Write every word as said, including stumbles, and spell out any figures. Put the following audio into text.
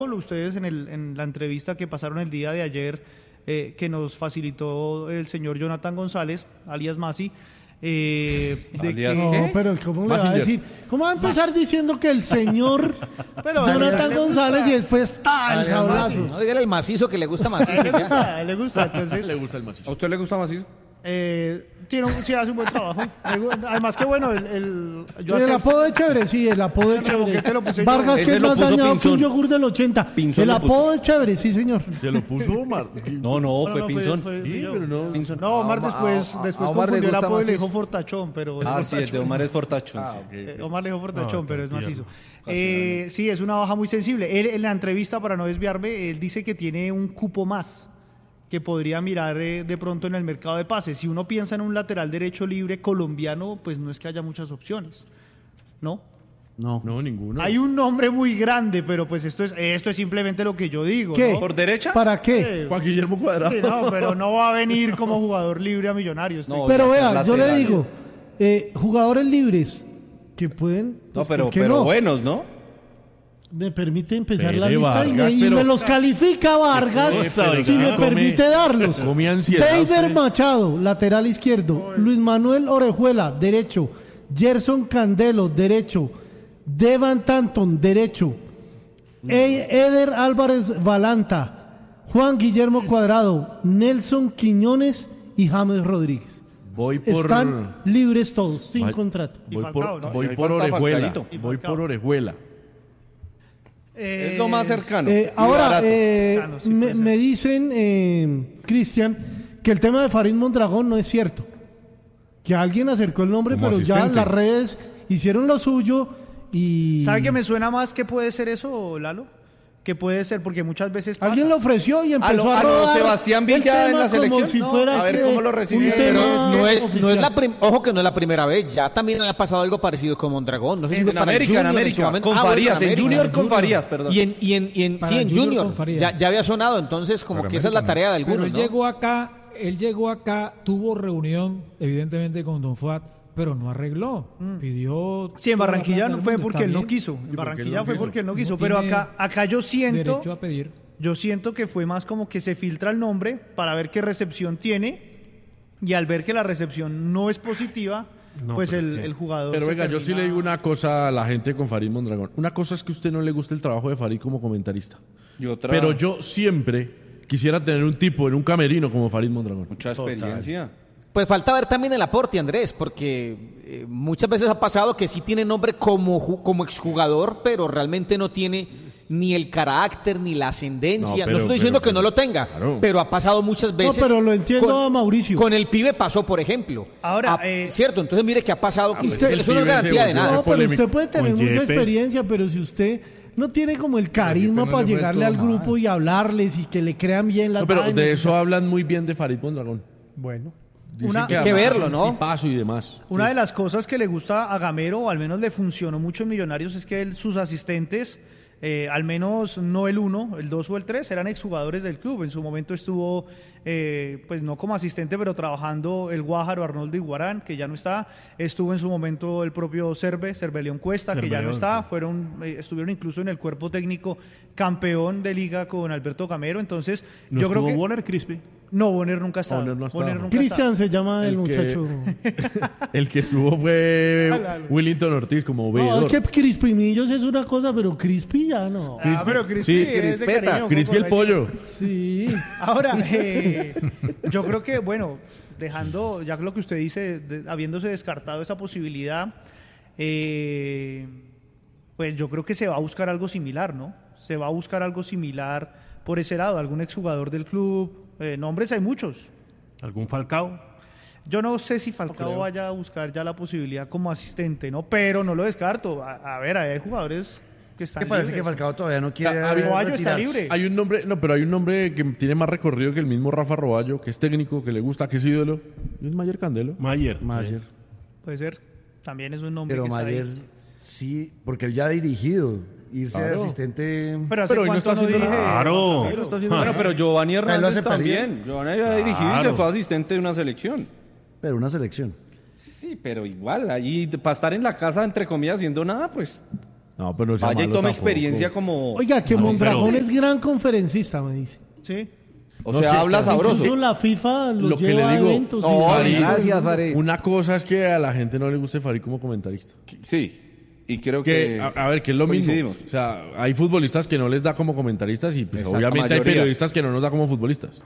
ustedes en, el, en la entrevista que pasaron el día de ayer, eh, que nos facilitó el señor Jonathan González, alias Masi. Eh, de ¿Alias que... qué? No, pero ¿cómo le va a Massinger. decir? ¿Cómo va a empezar Mas... diciendo que el señor pero, Jonathan González y después ¡ta! El sablazo? No, dígale el macizo que le gusta macizo. le gusta, le gusta, entonces... le gusta el macizo. ¿A usted le gusta macizo? Eh, tiene un, sí, hace un buen trabajo. Además que bueno, el, el, yo el apodo de chévere, sí, el apodo de chévere. Vargas, que es más dañado que un yogur del ochenta. Pinzón el apodo de chévere, sí, señor. ¿Se lo puso Omar? No, no, fue no, Pinzón. Fue, fue, sí, pero no. Pinzón. No, Omar después, a, después a Omar confundió el apodo y le dijo Fortachón, pero... Ah, sí, el de Omar es Fortachón. Ah, okay. eh, Omar le dijo Fortachón, no, pero es macizo. Eh, sí, es una baja muy sensible. Él, en la entrevista, para no desviarme, él dice que tiene un cupo más que podría mirar eh, de pronto en el mercado de pases. Si uno piensa en un lateral derecho libre colombiano, pues no es que haya muchas opciones, ¿no? No, no, ninguno. Hay un nombre muy grande, pero pues esto es esto es simplemente lo que yo digo. ¿Qué? ¿No? ¿Por derecha? ¿Para qué? Eh, Juan Guillermo Cuadrado. Sí, no, pero no va a venir como jugador libre a Millonarios. No, pero vea, yo le digo, eh, jugadores libres que pueden... No, pero, ¿por qué pero no? buenos, ¿no? Me permite empezar Pere la lista Vargas, y, me, y pero... me los califica Vargas, pero si me come, permite darlos. David Machado, lateral izquierdo. Oye. Luis Manuel Orejuela, derecho. Gerson Candelo, derecho. Devan Tanton, derecho. Mm. Eder Álvarez Valanta. Juan Guillermo Cuadrado. Nelson Quiñones y James Rodríguez. Voy por... Están libres todos, sin voy, contrato. Voy Falcao, por, ¿no? voy por Orejuela. Voy Falcao. por Orejuela. Eh, es lo más cercano. Eh, ahora, eh, claro, sí, me, me dicen, eh, Cristian, que el tema de Farid Mondragón no es cierto. Que alguien acercó el nombre, Como pero asistente. ya las redes hicieron lo suyo y... ¿Sabe que me suena más que puede ser eso, Lalo? Que puede ser, porque muchas veces pasa. Alguien lo ofreció y empezó ¿A lo, a a rodar lo Sebastián Villa en la selección? Si no, fuera a ver este, cómo lo recibe. Pero no es, oficial. no es la prim- ojo que no es la primera vez, ya también le ha pasado algo parecido con Mondragón. No sé si en, fue en para América, el en Junior América, en su momento. con Ah, bueno, Farías, en América, Junior en con Junior. Farías, perdón. Y en, y en, y en, Para sí, en Junior Junior, con Farías. ya, ya había sonado, entonces como Para que esa es la América, tarea de Pero algunos, él ¿no? llegó acá, él llegó acá, tuvo reunión, evidentemente, con Don Fuad, pero no arregló. Mm. Pidió... Sí, en Barranquilla no fue porque él no bien. quiso. En Barranquilla no fue quiso. porque él no quiso. No pero tiene acá, acá yo siento... derecho a pedir. Yo siento que fue más como que se filtra el nombre para ver qué recepción tiene y al ver que la recepción no es positiva, no, pues el, el jugador... Pero venga, termina... yo sí le digo una cosa a la gente con Farid Mondragón. Una cosa es que a usted no le guste el trabajo de Farid como comentarista. Y otra... Pero yo siempre quisiera tener un tipo en un camerino como Farid Mondragón. Mucha experiencia. Total. Pues falta ver también el aporte, Andrés, porque eh, muchas veces ha pasado que sí tiene nombre como, como exjugador, pero realmente no tiene ni el carácter ni la ascendencia. No, pero, no estoy diciendo pero, que no lo tenga, claro. pero ha pasado muchas veces. No, pero lo entiendo con, a Mauricio. Con el pibe pasó, por ejemplo. Ahora, ah, eh, cierto, entonces mire que ha pasado, que usted, eso no es garantía de nada. No, pero polémico. usted puede tener Con mucha Yepes. experiencia, pero si usted no tiene como el carisma no para le llegarle al todo grupo mal. y hablarles y que le crean bien las No, pero vainas de y eso tal. hablan muy bien de Farid Mondragón. Bueno. Dicen Una- que hay que además verlo, es un ¿no? tipazo y demás. Una de las cosas que le gusta a Gamero, o al menos le funcionó mucho en Millonarios, es que él, sus asistentes, eh, al menos no el uno, el dos o el tres, eran exjugadores del club. En su momento estuvo, eh, pues no como asistente, pero trabajando el Guájaro Arnoldo Iguarán, que ya no está. Estuvo en su momento el propio Cerve, Cerveleón Cuesta, que ya no Cerveleón, está. sí. Fueron, eh, estuvieron incluso en el cuerpo técnico campeón de liga con Alberto Gamero. Entonces, ¿No yo creo estuvo que... Bonner Crispy? No, Bonner nunca estaba. Bonner no estaba. Bonner nunca Cristian estaba. se llama el, El que- muchacho. El que estuvo fue Ala. Willington Ortiz como No, veedor. es que Crispinillos es una cosa, pero Crispy ya no. Ah, pero Crispy Sí, es de Crispeta, cariño, Crispy el como por ahí. pollo. Sí. Ahora, eh, yo creo que, bueno, dejando ya lo que usted dice, de- habiéndose descartado esa posibilidad, eh, pues yo creo que se va a buscar algo similar, ¿no? Se va a buscar algo similar por ese lado, algún exjugador del club. Eh, nombres hay muchos. ¿Algún Falcao? Yo no sé si Falcao creo. vaya a buscar ya la posibilidad como asistente, ¿no? Pero no lo descarto. A, a ver, hay jugadores que están ¿Qué parece libres. que Falcao todavía no quiere Ah, Roballo está retirarse? libre. Hay un nombre, no, pero hay un nombre que tiene más recorrido que el mismo Rafa Roballo, que es técnico, que le gusta, que es ídolo. Y es Mayer Candelo. Mayer. Mayer. Puede ser. También es un nombre Pero que está ahí. Mayer, sí, porque él ya ha dirigido. Irse Claro. de asistente... Pero, ¿hace Pero hoy no cuánto está haciendo dirige? nada. Claro. Él lo está haciendo Bueno, nada. pero Giovanni lo Hernández aceptaría. también. Giovanni había dirigido y se Claro. fue asistente de una selección. Pero una selección. Sí, pero igual, allí para estar en la casa, entre comillas, haciendo nada, pues No, pero no sea Vaya y malo tome tampoco. experiencia como... Oiga, que No, Mondragón pero- es gran conferencista, me dice. Sí. O No, sea, es que- habla sabroso. Incluso la FIFA lo, Lo que lleva le digo- a eventos. No, y- Farid- Gracias, Farid. Una cosa es que a la gente no le guste Farid como comentarista. Sí, y creo Que, que... a, a ver, que es lo mismo. coincidimos. O sea, hay futbolistas que no les da como comentaristas y pues Exacto, obviamente hay mayoría. periodistas que no nos da como futbolistas.